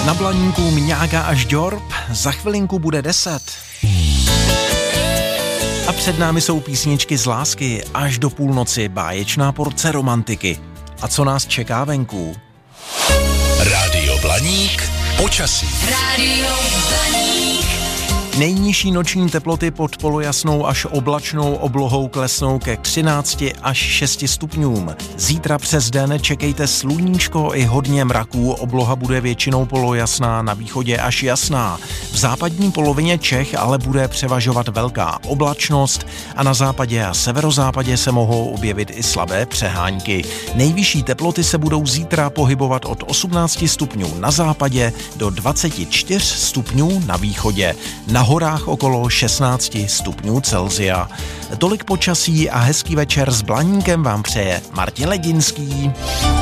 Na Blaníku Mňága až Ďorb, za chvilinku bude 10. A před námi jsou písničky z lásky, až do půlnoci báječná porce romantiky. A co nás čeká venku? Rádio Blaník, počasí. Rádio Blaník. Nejnižší noční teploty pod polojasnou až oblačnou oblohou klesnou ke 13 až 6 stupňům. Zítra přes den čekejte sluníčko i hodně mraků, obloha bude většinou polojasná, na východě až jasná. V západní polovině Čech ale bude převažovat velká oblačnost a na západě a severozápadě se mohou objevit i slabé přehánky. Nejvyšší teploty se budou zítra pohybovat od 18 stupňů na západě do 24 stupňů na východě. Na horách okolo 16 stupňů Celsia. Tolik počasí a hezký večer s Blaníkem vám přeje Martin Ledinský.